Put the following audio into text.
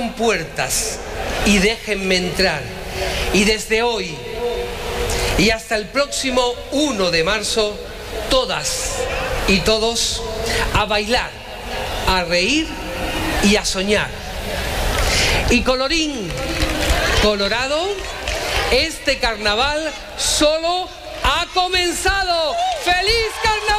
abran puertas y déjenme entrar. Y desde hoy y hasta el próximo 1 de marzo, todas y todos a bailar, a reír y a soñar. Y colorín colorado, este carnaval solo ha comenzado. ¡Feliz carnaval!